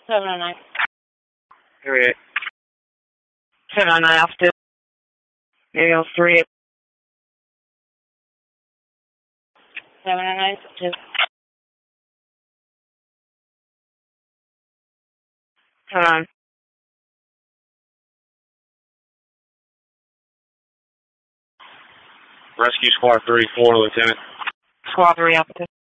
709. Area 709 altitude. Area 3. 709 altitude. 709. Rescue Squad 34, Lieutenant. Squad 3 altitude.